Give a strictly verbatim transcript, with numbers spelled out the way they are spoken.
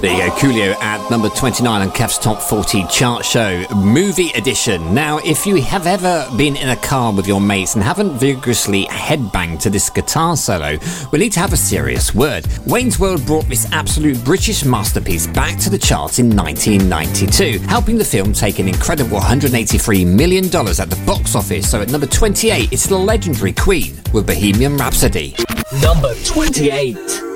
There you go, Coolio at number twenty-nine on Kev's Top forty chart show, Movie Edition. Now, if you have ever been in a car with your mates and haven't vigorously headbanged to this guitar solo, we need to have a serious word. Wayne's World brought this absolute British masterpiece back to the charts in nineteen ninety-two, helping the film take an incredible one hundred eighty-three million dollars at the box office. So at number twenty-eight, it's the legendary Queen with Bohemian Rhapsody. Number twenty-eight.